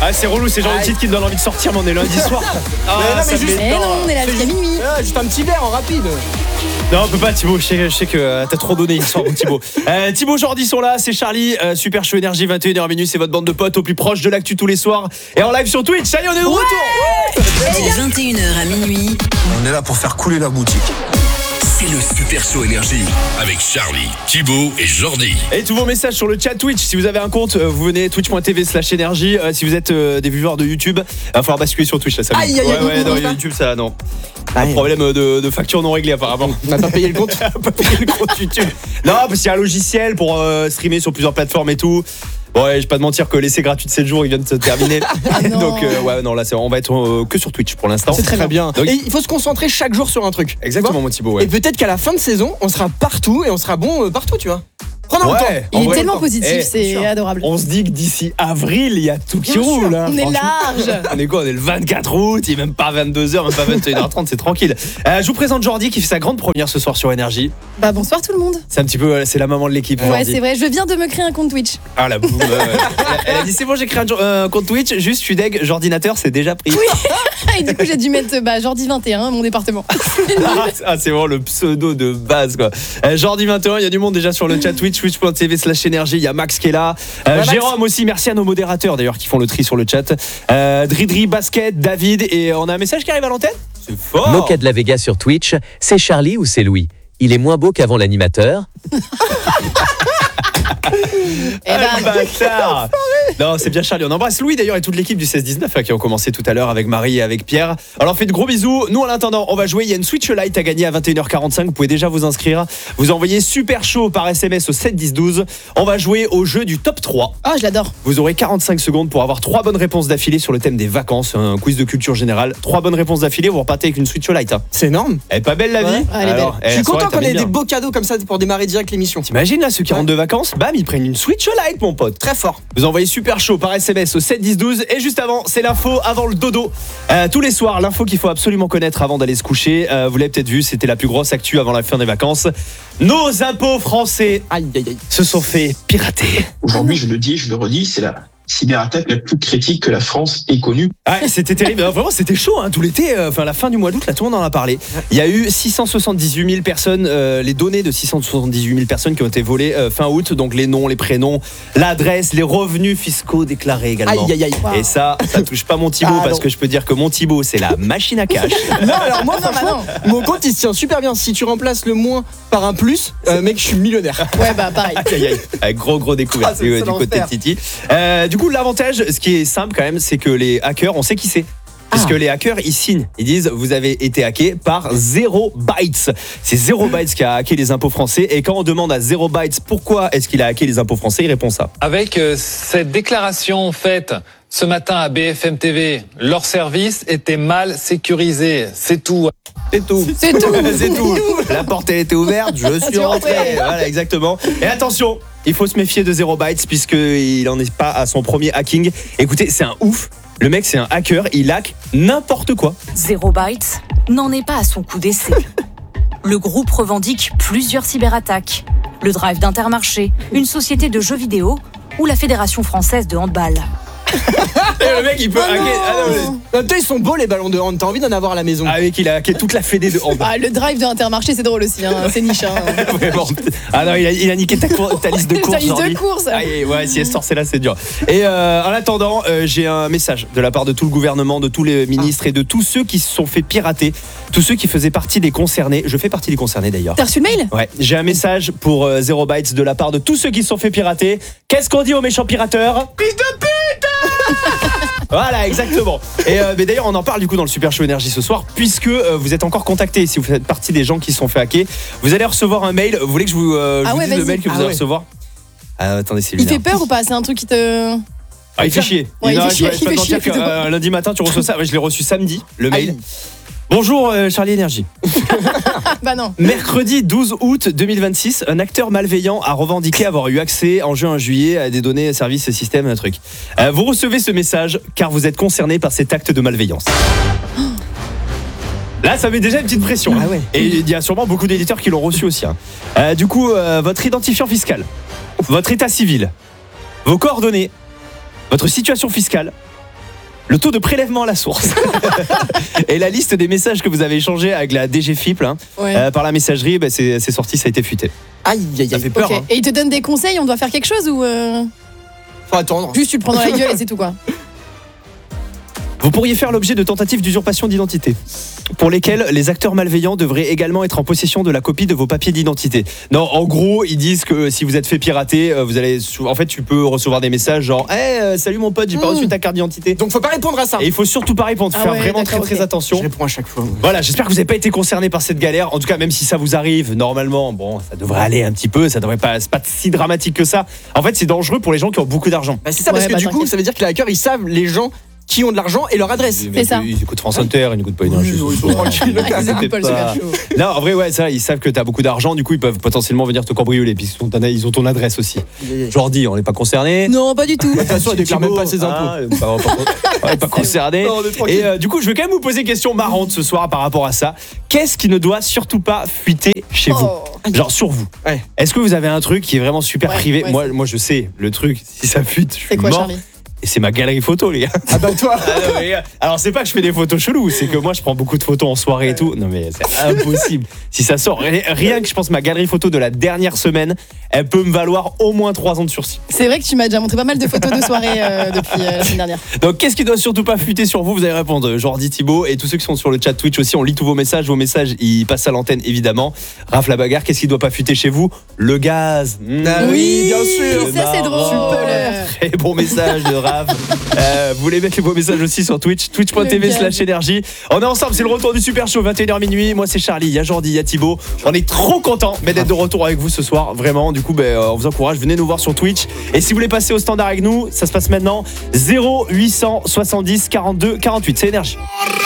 Ah, c'est relou, c'est genre le titre qui me donne envie de sortir, mais on est lundi soir. On est là jusqu'à minuit. Juste un petit verre en rapide. Non, on peut pas, Thibaut. Je sais que t'as trop donné hier soir, mon Thibaut. Thibaut, Jordi sont là, c'est Charlie. Super Show Énergie, 21h minuit, c'est votre bande de potes au plus proche de l'actu tous les soirs. Et en live sur Twitch, ça y est, on est de retour. De 21h à minuit. On est là pour faire couler la boutique. C'est le Super Show Énergie avec Charlie, Thibaut et Jordi. Et tous vos messages sur le chat Twitch. Si vous avez un compte, vous venez twitch.tv/énergie. Si vous êtes des viewers de YouTube, il va falloir basculer sur Twitch. Là, ça non, YouTube, ça, non. Un problème de facture non réglée apparemment. On n'a pas payé le compte. On n'a pas payé le compte YouTube. Non, parce qu'il y a un logiciel pour streamer sur plusieurs plateformes et tout. Bon, ouais, je vais pas te mentir que l'essai gratuit de 7 jours, il vient de se terminer. Donc, là, on va être que sur Twitch pour l'instant. C'est très bien. Donc, et il faut se concentrer chaque jour sur un truc. Exactement, mon Thibaut. Ouais. Et peut-être qu'à la fin de saison, on sera partout et on sera bon partout, tu vois. Prenons le temps. Il est tellement positif, c'est adorable. On se dit que d'ici avril, il y a tout qui roule. Hein, on est large. On est quoi? On est le 24 août, il est même pas 22h, même pas 21h30, c'est tranquille. Je vous présente Jordi qui fait sa grande première ce soir sur Énergie. Bah bonsoir tout le monde. C'est un petit peu, c'est la maman de l'équipe. Ouais, Jordi. c'est vrai, je viens de me créer un compte Twitch. Ah la boum. Elle a dit c'est bon, j'ai créé un compte Twitch, juste je suis deg, Jordinateur c'est déjà pris. Oui. Et du coup j'ai dû mettre Jordi 21, mon département. C'est vraiment le pseudo de base quoi. Jordi 21, il y a du monde déjà sur le chat Twitch, twitch.tv/énergie, il y a Max qui est là. Jérôme aussi, merci à nos modérateurs d'ailleurs qui font le tri sur le chat. Dridri, Basket, David, et on a un message qui arrive à l'antenne. C'est fort. Moquette de la Vega sur Twitch, c'est Charlie ou c'est Louis? Il est moins beau qu'avant l'animateur. Bâtard. Non, c'est bien Charlie. On embrasse Louis d'ailleurs et toute l'équipe du 16-19 là, qui ont commencé tout à l'heure avec Marie et avec Pierre. Alors on fait de gros bisous. Nous en attendant, on va jouer. Il y a une Switch Lite à gagner à 21h45. Vous pouvez déjà vous inscrire. Vous envoyez Super Show par SMS au 7-10-12. On va jouer au jeu du top 3. Ah, je l'adore. Vous aurez 45 secondes pour avoir 3 bonnes réponses d'affilée sur le thème des vacances. Un quiz de culture générale. 3 bonnes réponses d'affilée, vous repartez avec une Switch Lite. Hein. C'est énorme. Elle est pas belle la vie? Elle est belle. Je suis content qu'on ait des beaux cadeaux comme ça pour démarrer direct l'émission. T'imagines là, ceux qui rentrent de vacances, bam, ils prennent une Switch Lite, mon pote. Très fort. Vous envoyez Super Show par SMS au 7-10-12. Et juste avant, c'est l'info avant le dodo. Tous les soirs, l'info qu'il faut absolument connaître avant d'aller se coucher. Vous l'avez peut-être vu, c'était la plus grosse actu avant la fin des vacances. Nos impôts français se sont fait pirater. Aujourd'hui, je le dis, je le redis, c'est la cyberattaque la plus critique que la France ait connue. Ah, c'était terrible. Non, vraiment, c'était chaud tout l'été. La fin du mois d'août, là, tout le monde en a parlé. Il y a eu 678 000 personnes, les données de 678 000 personnes qui ont été volées fin août. Donc les noms, les prénoms, l'adresse, les revenus fiscaux déclarés également. Wow. Et ça touche pas mon Thibaut parce que je peux dire que mon Thibaut, c'est la machine à cash. Non, alors moi, franchement, mon compte il se tient super bien. Si tu remplaces le moins par un plus, mec, je suis millionnaire. Ouais, bah pareil. Avec gros découverte du côté de Titi. Du coup, l'avantage, ce qui est simple quand même, c'est que les hackers, on sait qui c'est. Parce que les hackers, ils signent. Ils disent, vous avez été hacké par 0 bytes. C'est 0 bytes qui a hacké les impôts français. Et quand on demande à 0 bytes pourquoi est-ce qu'il a hacké les impôts français, il répond ça. Avec cette déclaration faite ce matin à BFM TV, leur service était mal sécurisé. C'est tout. C'est tout. C'est tout. C'est tout. La porte elle était ouverte, je suis rentré. Voilà, exactement. Et attention, il faut se méfier de 0 bytes puisqu'il n'en est pas à son premier hacking. Écoutez, c'est un ouf. Le mec, c'est un hacker, il hack n'importe quoi. 0 bytes n'en est pas à son coup d'essai. Le groupe revendique plusieurs cyberattaques. Le Drive d'Intermarché, une société de jeux vidéo ou la Fédération française de handball. Et le mec, il peut hacker. Ils sont beaux les ballons de hand, t'as envie d'en avoir à la maison. Ah, mec, il a hacké toute la fédé de hand. Ah, le Drive de Intermarché, c'est drôle aussi, c'est niche. Vraiment. Ah non, il a niqué ta liste de courses. Ta liste de courses. Ah, ouais, si elle sort, c'est là, c'est dur. Et en attendant, j'ai un message de la part de tout le gouvernement, de tous les ministres et de tous ceux qui se sont fait pirater, tous ceux qui faisaient partie des concernés. Je fais partie des concernés d'ailleurs. T'as reçu le mail? Ouais, j'ai un message pour 0 bytes de la part de tous ceux qui se sont fait pirater. Qu'est-ce qu'on dit aux méchants pirateurs? Fils de pute! Voilà, exactement. Et mais d'ailleurs, on en parle du coup dans le Super Show Énergie ce soir, puisque vous êtes encore contactés. Si vous faites partie des gens qui se sont fait hacker, vous allez recevoir un mail. Vous voulez que je vous dise le mail que vous allez recevoir? Attendez, c'est il fait peur ou pas? C'est un truc qui te... il fait chier. Ouais, il fait chier. Je vais pas te mentir que lundi matin, tu reçois ça. Je l'ai reçu samedi, le mail. Bonjour Charlie Énergie. Bah non. Mercredi 12 août 2026, un acteur malveillant a revendiqué avoir eu accès en juin-juillet à des données, services et systèmes, un truc. Vous recevez ce message car vous êtes concerné par cet acte de malveillance. Là, ça met déjà une petite pression. Ah ouais. Et il y a sûrement beaucoup d'éditeurs qui l'ont reçu aussi. Du coup, votre identifiant fiscal, votre état civil, vos coordonnées, votre situation fiscale, le taux de prélèvement à la source et la liste des messages que vous avez échangés avec la DG FIPL par la messagerie, c'est sorti, ça a été fuité. Aïe, aïe, Ça aïe. fait peur. Ok. Et il te donne des conseils, on doit faire quelque chose ou Faut attendre. juste tu le prends dans la gueule et c'est tout quoi. Vous pourriez faire l'objet de tentatives d'usurpation d'identité, pour lesquelles les acteurs malveillants devraient également être en possession de la copie de vos papiers d'identité. Non, en gros, ils disent que si vous êtes fait pirater, vous allez, en fait, tu peux recevoir des messages genre, salut mon pote, j'ai pas reçu ta carte d'identité. Donc faut pas répondre à ça. Et il faut surtout pas répondre, Ah faire ouais, vraiment d'accord, très ok. attention. Je réponds à chaque fois. Voilà, j'espère que vous n'avez pas été concerné par cette galère. En tout cas, même si ça vous arrive, normalement, bon, ça devrait aller un petit peu, ça devrait pas, c'est pas si dramatique que ça. En fait, c'est dangereux pour les gens qui ont beaucoup d'argent. Bah, c'est ça, parce Ouais, que bah, du coup, t'inquiète. ça veut dire que les hackers, ils savent les gens qui ont de l'argent et leur adresse. C'est ça. Ils écoutent France Inter, ils n'écoutent pas Énergie. Oui, ce ils sont soir. tranquilles. Ne vous Ils inquiétez écoutent pas le Super Show. Non, en vrai, ouais, ça, ils savent que t'as beaucoup d'argent, du coup, ils peuvent potentiellement venir te cambrioler, puisqu'ils ont ton adresse aussi. Jordi, on n'est pas concerné. Non, pas du tout. De toute façon, elle déclare même pas ses impôts. On n'est pas concerné. Non, on est tranquille. Et du coup, je vais quand même vous poser une question marrante ce soir par rapport à ça. Qu'est-ce qui ne doit surtout pas fuiter chez vous? Genre sur vous. Ouais. Est-ce que vous avez un truc qui est vraiment super Ouais, privé? ouais, Moi, je sais, le truc, si ça fuite, je C'est suis quoi, mort. Charlie? Et c'est ma galerie photo, les gars. Ah bah toi. Ah non, mais les gars, alors c'est pas que je fais des photos cheloues, c'est que moi je prends beaucoup de photos en soirée et tout. Non mais c'est impossible. Si ça sort, rien que je pense ma galerie photo de la dernière semaine, elle peut me valoir au moins 3 ans de sursis. C'est vrai que tu m'as déjà montré pas mal de photos de soirée depuis la semaine dernière. Donc qu'est-ce qui doit surtout pas fuiter sur vous? Vous allez répondre Jordi, Thibaut, et tous ceux qui sont sur le chat Twitch aussi, on lit tous vos messages ils passent à l'antenne évidemment. Raph la bagarre, qu'est-ce qui doit pas fuiter chez vous? Le gaz. Ah oui, bien sûr. Ça c'est drôle. Très bon message de Raph. Vous voulez mettre vos messages aussi sur Twitch, twitch.tv/énergie. On est ensemble, c'est le retour du Super Show, 21h minuit. Moi c'est Charlie, il y a Jordi, il y a Thibaut. On est trop contents d'être de retour avec vous ce soir, vraiment. Du coup, on vous encourage, venez nous voir sur Twitch. Et si vous voulez passer au standard avec nous, ça se passe maintenant. 0870 42 48, c'est Énergie.